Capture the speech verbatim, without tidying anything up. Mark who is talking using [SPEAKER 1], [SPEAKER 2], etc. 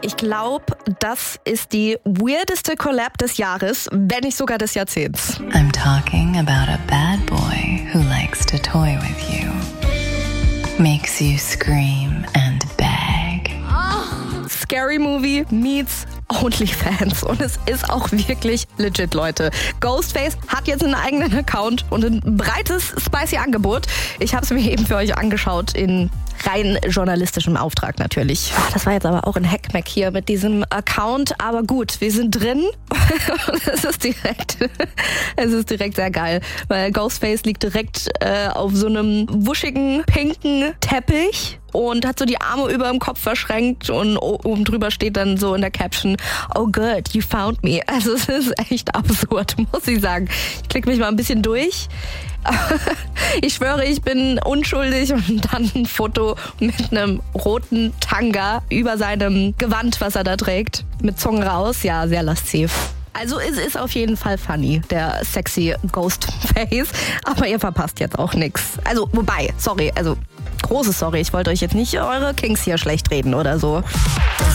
[SPEAKER 1] Ich glaube, das ist die weirdeste Collab des Jahres, wenn nicht sogar des Jahrzehnts.
[SPEAKER 2] I'm talking about a bad boy who likes to toy with you. Makes you scream and beg.
[SPEAKER 1] Scary Movie meets OnlyFans. Und es ist auch wirklich legit, Leute. Ghostface hat jetzt einen eigenen Account und ein breites, spicy Angebot. Ich habe es mir eben für euch angeschaut in rein journalistischem Auftrag natürlich. Das war jetzt aber auch ein Hackmack hier mit diesem Account. Aber gut, wir sind drin. Es ist direkt, es ist direkt sehr geil, weil Ghostface liegt direkt äh, auf so einem wuschigen, pinken Teppich und hat so die Arme über dem Kopf verschränkt und oben drüber steht dann so in der Caption, oh good, you found me. Also es ist echt absurd, muss ich sagen. Ich klicke mich mal ein bisschen durch. Ich schwöre, ich bin unschuldig und dann ein Foto mit einem roten Tanga über seinem Gewand, was er da trägt, mit Zunge raus. Ja, sehr lasziv. Also es ist auf jeden Fall funny, der sexy Ghostface. Aber ihr verpasst jetzt auch nichts. Also, wobei, sorry, also großes Sorry, ich wollte euch jetzt nicht eure Kings hier schlecht reden oder so.